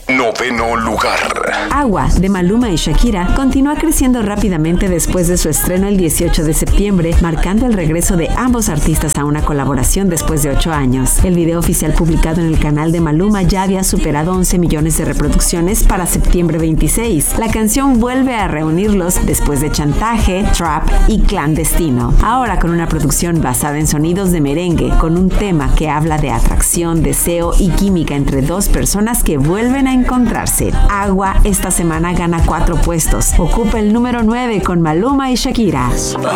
Noveno lugar. Agua, de Maluma y Shakira, continúa creciendo rápidamente después de su estreno el 18 de septiembre, marcando el regreso de ambos artistas a una colaboración después de 8 años. El video oficial publicado en el canal de Maluma ya había superado 11 millones de reproducciones para septiembre 26. La canción vuelve a reunirlos después de Chantaje, Trap y Clandestino. Ahora con una producción basada en sonidos de merengue, con un tema que habla de atracción, deseo y química entre dos personas que vuelven a encontrarse. Agua esta semana gana 4 puestos. Ocupa el número 9 con Maluma y Shakira.